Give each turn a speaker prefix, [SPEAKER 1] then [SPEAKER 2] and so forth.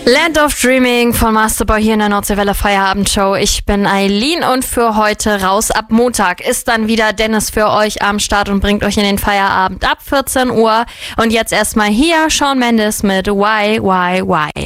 [SPEAKER 1] Land of Dreaming von Masterboy hier in der Nordseewelle Feierabendshow. Ich bin Eileen und für heute raus. Ab Montag ist dann wieder Dennis für euch am Start und bringt euch in den Feierabend ab 14 Uhr. Und jetzt erstmal hier Shawn Mendes mit Why.